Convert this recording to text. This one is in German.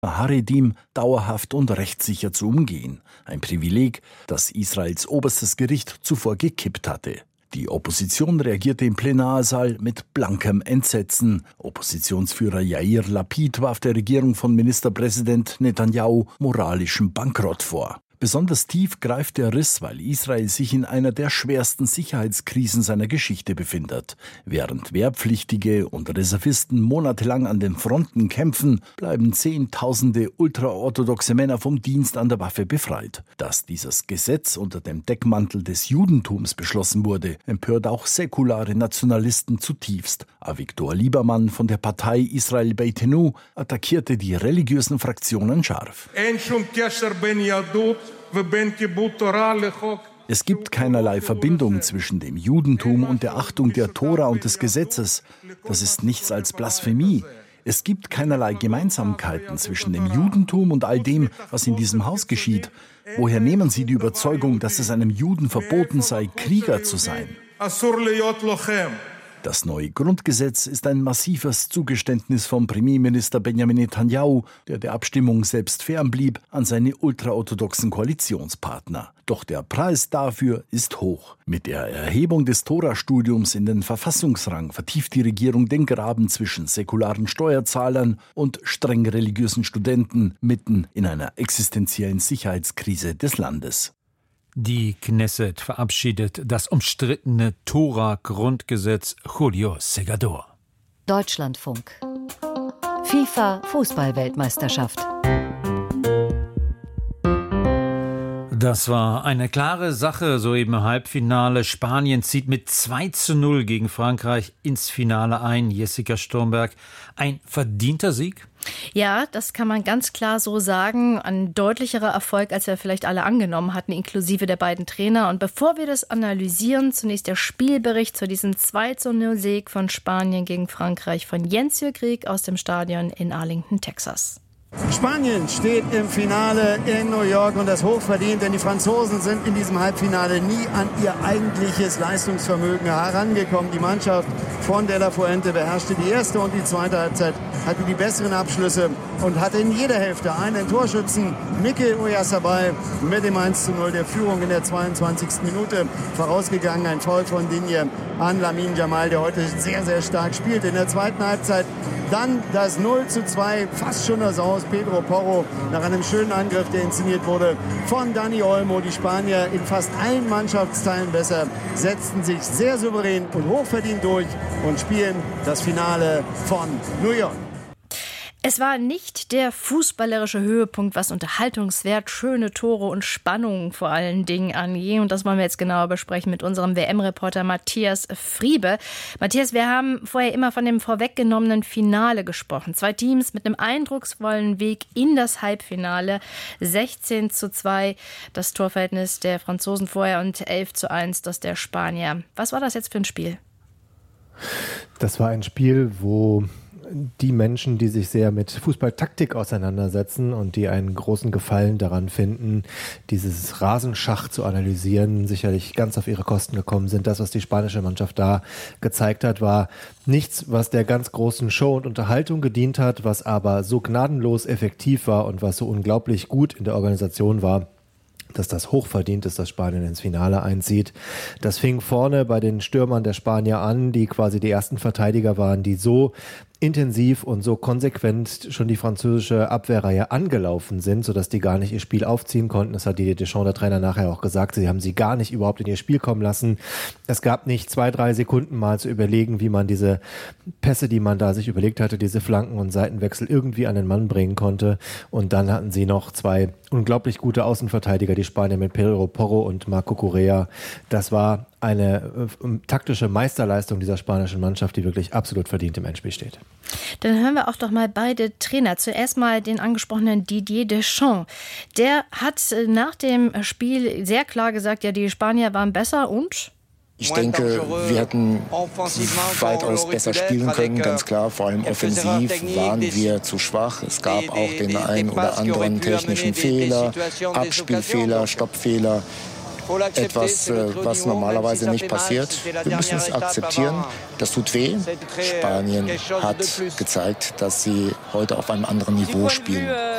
Haredim dauerhaft und rechtssicher zu umgehen. Ein Privileg, das Israels oberstes Gericht zuvor gekippt hatte. Die Opposition reagierte im Plenarsaal mit blankem Entsetzen. Oppositionsführer Yair Lapid warf der Regierung von Ministerpräsident Netanyahu moralischen Bankrott vor. Besonders tief greift der Riss, weil Israel sich in einer der schwersten Sicherheitskrisen seiner Geschichte befindet. Während Wehrpflichtige und Reservisten monatelang an den Fronten kämpfen, bleiben Zehntausende ultraorthodoxe Männer vom Dienst an der Waffe befreit. Dass dieses Gesetz unter dem Deckmantel des Judentums beschlossen wurde, empört auch säkulare Nationalisten zutiefst. Avigdor Liebermann von der Partei Israel Beitenu attackierte die religiösen Fraktionen scharf. Es gibt keinerlei Verbindung zwischen dem Judentum und der Achtung der Tora und des Gesetzes. Das ist nichts als Blasphemie. Es gibt keinerlei Gemeinsamkeiten zwischen dem Judentum und all dem, was in diesem Haus geschieht. Woher nehmen Sie die Überzeugung, dass es einem Juden verboten sei, Krieger zu sein? Das neue Grundgesetz ist ein massives Zugeständnis vom Premierminister Benjamin Netanyahu, der Abstimmung selbst fernblieb, an seine ultraorthodoxen Koalitionspartner. Doch der Preis dafür ist hoch. Mit der Erhebung des Tora-Studiums in den Verfassungsrang vertieft die Regierung den Graben zwischen säkularen Steuerzahlern und streng religiösen Studenten mitten in einer existenziellen Sicherheitskrise des Landes. Die Knesset verabschiedet das umstrittene Tora-Grundgesetz Julio Segador. Deutschlandfunk. FIFA-Fußball-Weltmeisterschaft. Das war eine klare Sache, soeben im Halbfinale. Spanien zieht mit 2:0 gegen Frankreich ins Finale ein. Jessica Sturmberg, ein verdienter Sieg? Ja, das kann man ganz klar so sagen. Ein deutlicherer Erfolg, als wir vielleicht alle angenommen hatten, inklusive der beiden Trainer. Und bevor wir das analysieren, zunächst der Spielbericht zu diesem 2:0-Sieg von Spanien gegen Frankreich von Jens Jürg aus dem Stadion in Arlington, Texas. Spanien steht im Finale in New York und das hochverdient, denn die Franzosen sind in diesem Halbfinale nie an ihr eigentliches Leistungsvermögen herangekommen. Die Mannschaft von De La Fuente beherrschte die erste und die zweite Halbzeit, hatte die besseren Abschlüsse und hatte in jeder Hälfte einen Torschützen, Mikel Oyarzabal, mit dem 1:0 der Führung in der 22. Minute vorausgegangen. Ein Foul von Digne an Lamine Yamal, der heute sehr, sehr stark spielt. In der zweiten Halbzeit dann das 0:2, fast schon das Aus. Pedro Porro nach einem schönen Angriff, der inszeniert wurde von Dani Olmo. Die Spanier in fast allen Mannschaftsteilen besser, setzten sich sehr souverän und hochverdient durch und spielen das Finale von New York. Es war nicht der fußballerische Höhepunkt, was Unterhaltungswert, schöne Tore und Spannung vor allen Dingen angeht. Und das wollen wir jetzt genauer besprechen mit unserem WM-Reporter Matthias Friebe. Matthias, wir haben vorher immer von dem vorweggenommenen Finale gesprochen. Zwei Teams mit einem eindrucksvollen Weg in das Halbfinale. 16:2 das Torverhältnis der Franzosen vorher und 11:1 das der Spanier. Was war das jetzt für ein Spiel? Das war ein Spiel, wo die Menschen, die sich sehr mit Fußballtaktik auseinandersetzen und die einen großen Gefallen daran finden, dieses Rasenschach zu analysieren, sicherlich ganz auf ihre Kosten gekommen sind. Das, was die spanische Mannschaft da gezeigt hat, war nichts, was der ganz großen Show und Unterhaltung gedient hat, was aber so gnadenlos effektiv war und was so unglaublich gut in der Organisation war, dass das hochverdient ist, dass Spanien ins Finale einzieht. Das fing vorne bei den Stürmern der Spanier an, die quasi die ersten Verteidiger waren, die so intensiv und so konsequent schon die französische Abwehrreihe angelaufen sind, sodass die gar nicht ihr Spiel aufziehen konnten. Das hat Didier Deschamps, der Trainer, nachher auch gesagt. Sie haben sie gar nicht überhaupt in ihr Spiel kommen lassen. Es gab nicht 2-3 Sekunden mal zu überlegen, wie man diese Pässe, die man da sich überlegt hatte, diese Flanken und Seitenwechsel irgendwie an den Mann bringen konnte. Und dann hatten sie noch zwei unglaublich gute Außenverteidiger, die Spanier mit Pedro Porro und Marco Correa. Das war eine taktische Meisterleistung dieser spanischen Mannschaft, die wirklich absolut verdient im Endspiel steht. Dann hören wir auch doch mal beide Trainer. Zuerst mal den angesprochenen Didier Deschamps. Der hat nach dem Spiel sehr klar gesagt, ja, die Spanier waren besser und? Ich denke, wir hätten weitaus besser spielen können, ganz klar. Vor allem offensiv waren wir zu schwach. Es gab auch den einen oder anderen technischen Fehler, Abspielfehler, Stoppfehler. Etwas, was normalerweise nicht passiert. Wir müssen es akzeptieren. Das tut weh. Spanien hat gezeigt, dass sie heute auf einem anderen Niveau spielen.